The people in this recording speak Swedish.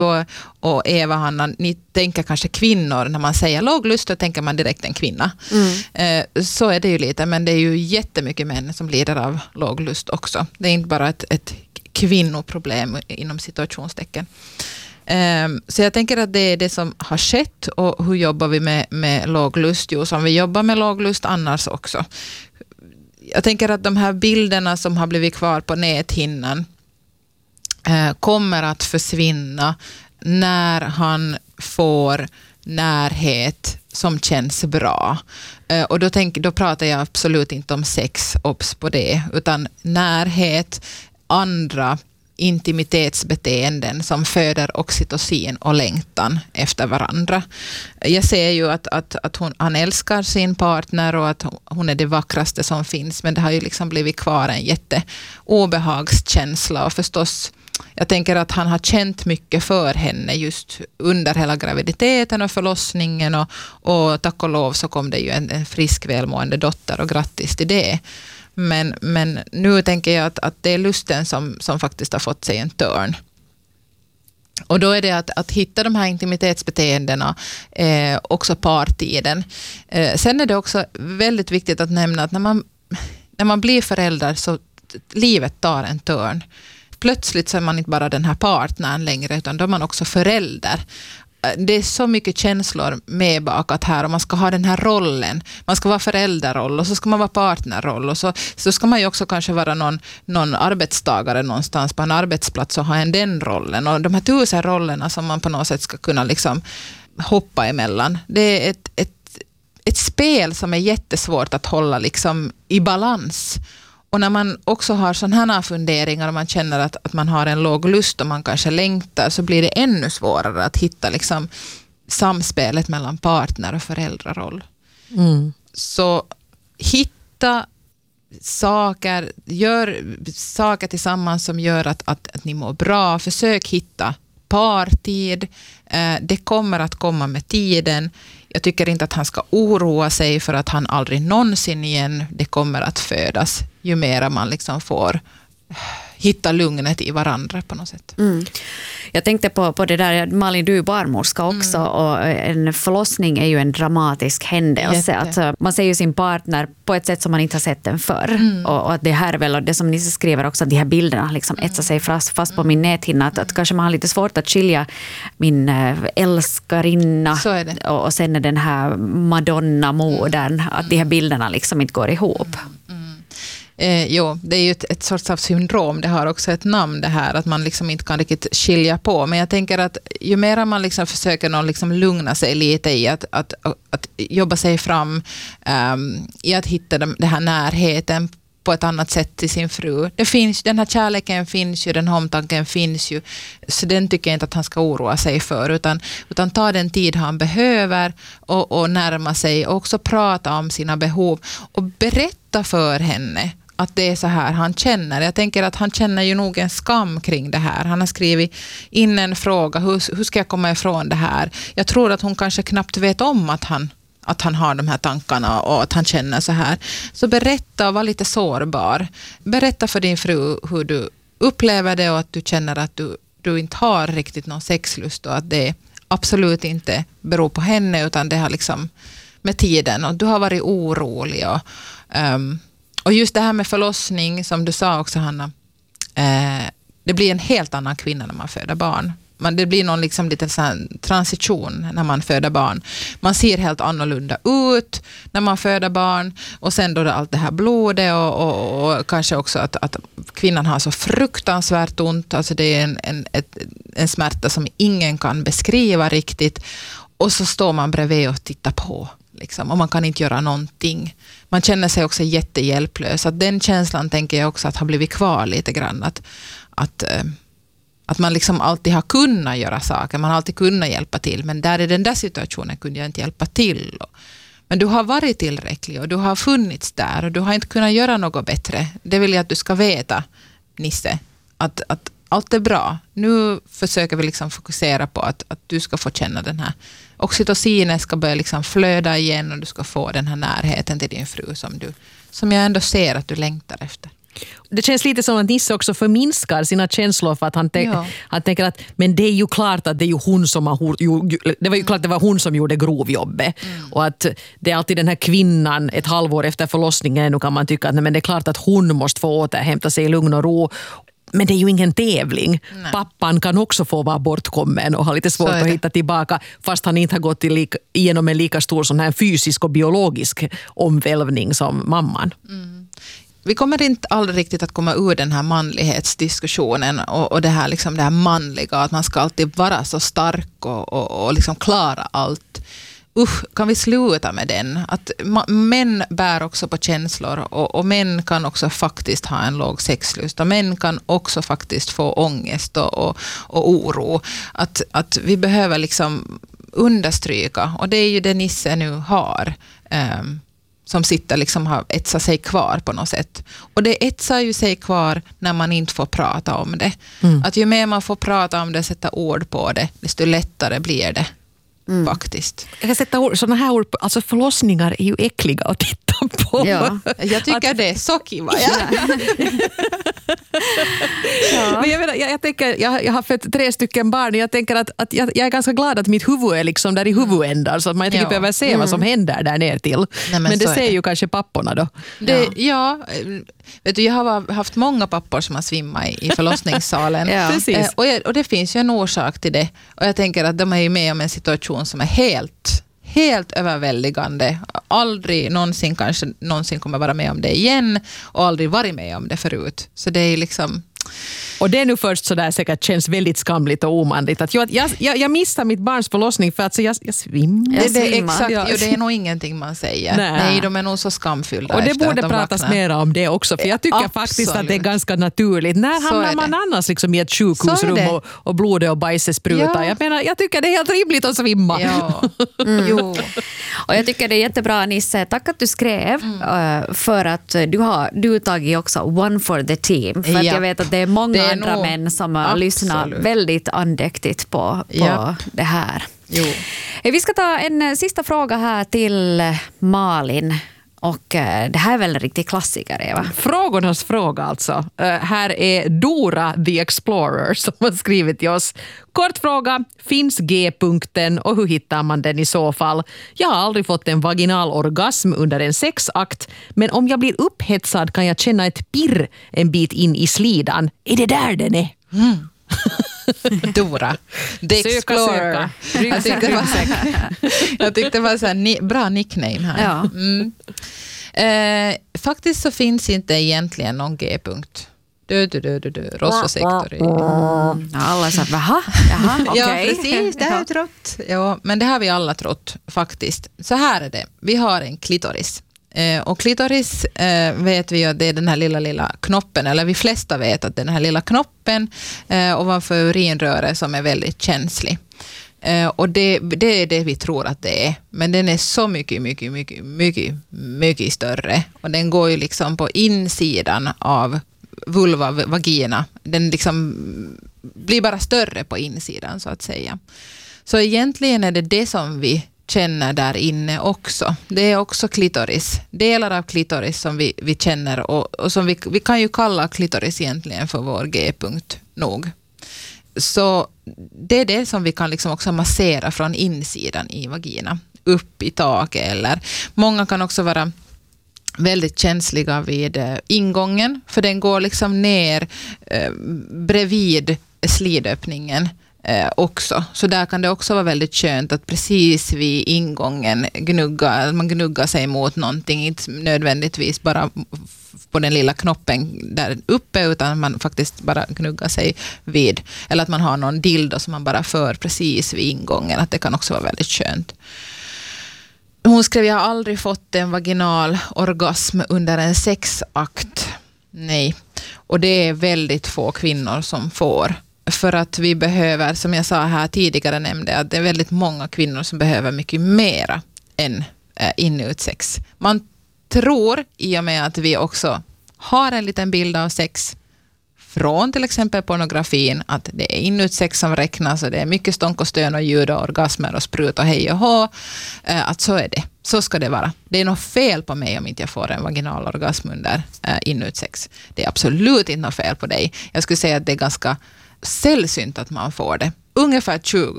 och Eva, Hanna, ni tänker kanske kvinnor. När man säger låglust, då tänker man direkt en kvinna. Så är det ju lite, men det är ju jättemycket män som lider av låglust också. Det är inte bara ett kvinnoproblem inom situationstecken. Så jag tänker att det är det som har skett. Och hur jobbar vi med låglust? Jo, som vi jobbar med låglust annars också. Jag tänker att de här bilderna som har blivit kvar på näthinnan kommer att försvinna när han får närhet som känns bra. Och då pratar jag absolut inte om sex, obs på det, utan närhet, andra intimitetsbeteenden som föder oxytocin och längtan efter varandra. Jag ser ju att han älskar sin partner och att hon är det vackraste som finns, men det har ju liksom blivit kvar en jätteobehagskänsla. Och förstås, jag tänker att han har känt mycket för henne just under hela graviditeten och förlossningen, och tack och lov så kom det ju en frisk, välmående dotter, och grattis till det. Men nu tänker jag att det är lusten som faktiskt har fått sig en törn. Och då är det att hitta de här intimitetsbeteendena, också partiden. Sen är det också väldigt viktigt att nämna att när man blir förälder så livet tar en törn. Plötsligt så är man inte bara den här partnern längre, utan då är man också förälder. Det är så mycket känslor medbakat här, och man ska ha den här rollen. Man ska vara föräldraroll, och så ska man vara partnerroll, och så ska man ju också kanske vara någon arbetstagare någonstans på en arbetsplats och ha den rollen. Och de här 1000 rollerna som man på något sätt ska kunna liksom hoppa emellan. Det är ett spel som är jättesvårt att hålla liksom i balans. Och när man också har sådana här funderingar och man känner att man har en låg lust och man kanske längtar, så blir det ännu svårare att hitta liksom samspelet mellan partner och föräldraroll. Så hitta saker, gör saker tillsammans som gör att ni mår bra. Försök hitta partid. Det kommer att komma med tiden. Jag tycker inte att han ska oroa sig för att han aldrig någonsin igen, det kommer att födas ju mer man liksom får hitta lugnet i varandra på något sätt. Jag tänkte på det där, Malin, du är barnmorska också, och en förlossning är ju en dramatisk händelse. Att man ser ju sin partner på ett sätt som man inte har sett den förr. Och att det här väl, och det som ni skriver också, att de här bilderna liksom etsar sig fast på min näthinna, att kanske man har lite svårt att skilja min älskarinna och sen är den här Madonna-modern, att de här bilderna liksom inte går ihop. Jo, det är ju ett sorts av syndrom. Det har också ett namn det här, att man liksom inte kan riktigt skilja på. Men jag tänker att ju mer man liksom försöker liksom lugna sig lite i att jobba sig fram i att hitta den här närheten på ett annat sätt till sin fru. Det finns, den här kärleken finns ju, den omtanken finns ju. Så den tycker jag inte att han ska oroa sig för, utan ta den tid han behöver och närma sig och också prata om sina behov och berätta för henne att det är så här han känner. Jag tänker att han känner ju nog en skam kring det här. Han har skrivit in en fråga, hur ska jag komma ifrån det här? Jag tror att hon kanske knappt vet om att han har de här tankarna och att han känner så här. Så berätta och var lite sårbar. Berätta för din fru hur du upplever det och att du känner att du inte har riktigt någon sexlust och att det absolut inte beror på henne utan det har liksom med tiden och du har varit orolig och just det här med förlossning som du sa också, Hanna, det blir en helt annan kvinna när man föder barn. Det blir någon liksom lite sån transition när man föder barn. Man ser helt annorlunda ut när man föder barn och sen då allt det här blodet och kanske också att kvinnan har så fruktansvärt ont. Alltså det är en smärta som ingen kan beskriva riktigt och så står man bredvid och tittar på liksom, och man kan inte göra någonting. Man känner sig också jättehjälplös. Att den känslan tänker jag också att har blivit kvar lite grann. Att man liksom alltid har kunnat göra saker. Man har alltid kunnat hjälpa till. Men där i den där situationen kunde jag inte hjälpa till. Men du har varit tillräcklig och du har funnits där. Och du har inte kunnat göra något bättre. Det vill jag att du ska veta, Nisse. Att allt är bra. Nu försöker vi liksom fokusera på att du ska få känna den här. Oxytocinen ska börja liksom flöda igen. Och du ska få den här närheten till din fru som jag ändå ser att du längtar efter. Det känns lite som att Nisse också förminskar sina känslor för att han tänker att men det är ju klart att det är ju hon som det var ju klart att det var hon som gjorde grovjobbet. Och att det är alltid den här kvinnan ett halvår efter förlossningen, och kan man tycka att nej, men det är klart att hon måste få återhämta sig i lugn och ro. Men det är ju ingen tävling. Nej. Pappan kan också få vara bortkommen och ha lite svårt att hitta tillbaka, fast han inte har gått igenom en lika stor sån här fysisk och biologisk omvälvning som mamman. Vi kommer inte aldrig riktigt att komma ur den här manlighetsdiskussionen och det här, liksom det här manliga, att man ska alltid vara så stark och liksom klara allt. Kan vi sluta med den? Att män bär också på känslor och män kan också faktiskt ha en låg sexlust och män kan också faktiskt få ångest och oro. Att vi behöver liksom understryka, och det är ju det Nisse nu har, som sitter liksom har etsat sig kvar på något sätt. Och det etsar ju sig kvar när man inte får prata om det. Att ju mer man får prata om det, sätta ord på det, desto lättare blir det. Faktiskt. Jag kan sätta sådana här ord på, alltså förlossningar är ju äckliga att titta på. Ja, jag tycker det är så kiva. Men jag tänker, jag har fött 3 stycken barn och jag tänker att jag är ganska glad att mitt huvud är liksom där i huvudändan, så att man inte behöver se vad som händer där ner till. Nej, men det ser ju kanske papporna då. Vet du, jag har haft många pappor som har svimmat i förlossningssalen. Precis. Och det finns ju en orsak till det. Och jag tänker att de är ju med om en situation som är helt överväldigande. Aldrig någonsin kommer vara med om det igen och aldrig varit med om det förut. Så det är liksom... Och det är nu först så där säkert känns väldigt skamligt och omanligt. Att jag missar mitt barns förlossning för att så jag svimmar. Det är exakt, det är nog ingenting man säger. Nej, de är nog så skamfyllda. Och det borde pratas mer om det också. För jag tycker faktiskt att det är gangan naturligt. När hamnar man annars liksom i ett sjukhusrum och blodet och bajset sprutar? Jag tycker det är helt rimligt att svimma. Ja. Jo. Och jag tycker det är jättebra, Nisse. Tack att du skrev. För att du har tagit också one for the team. För att jag vet att det är många andra män som lyssnar väldigt andäktigt på det här. Jo. Vi ska ta en sista fråga här till Malin. Och det här är väl en riktig klassiker, Eva? Frågornas fråga alltså. Här är Dora the Explorer som har skrivit till oss. Kort fråga, finns G-punkten och hur hittar man den i så fall? Jag har aldrig fått en vaginal orgasm under en sexakt, men om jag blir upphetsad kan jag känna ett pirr en bit in i slidan. Är det där den är? Dora the Explorer. Jag tyckte det var så här bra nickname här. Ja. Faktiskt så finns inte egentligen någon G-punkt. Rosvosektor. Alla sa, jaha, okej. Ja, precis, det har jag trott. Ja, men det har vi alla trott faktiskt. Så här är det. Vi har en klitoris. Och klitoris vet vi ju att det är den här lilla knoppen, eller vi flesta vet att det är den här lilla knoppen ovanför urinröret som är väldigt känslig. Och det är det vi tror att det är. Men den är så mycket större. Och den går ju liksom på insidan av vulva, vagina. Den liksom blir bara större på insidan så att säga. Så egentligen är det som vi känner där inne också. Det är också klitoris. Delar av klitoris som vi känner och som vi kan ju kalla klitoris egentligen för vår G-punkt nog. Så det är det som vi kan liksom också massera från insidan i vagina. Upp i taket eller många kan också vara väldigt känsliga vid ingången, för den går liksom ner bredvid slidöppningen också. Så där kan det också vara väldigt skönt att precis vid ingången man gnuggar sig mot någonting, inte nödvändigtvis bara på den lilla knoppen där uppe, utan man faktiskt bara gnuggar sig vid, eller att man har någon dildo som man bara för precis vid ingången, att det kan också vara väldigt skönt. Hon skrev, jag har aldrig fått en vaginal orgasm under en sexakt. Nej. Och det är väldigt få kvinnor som får. För att vi behöver, som jag sa här tidigare nämnde, att det är väldigt många kvinnor som behöver mycket mera än inutsex. Man tror, i och med att vi också har en liten bild av sex från till exempel pornografin, att det är inutsex som räknas och det är mycket stånk och stön och ljud och orgasmer och sprut och hej och hå, att så är det. Så ska det vara. Det är något fel på mig om inte jag får en vaginal orgasm under inutsex. Det är absolut inte något fel på dig. Jag skulle säga att det är ganska sällsynt att man får det. Ungefär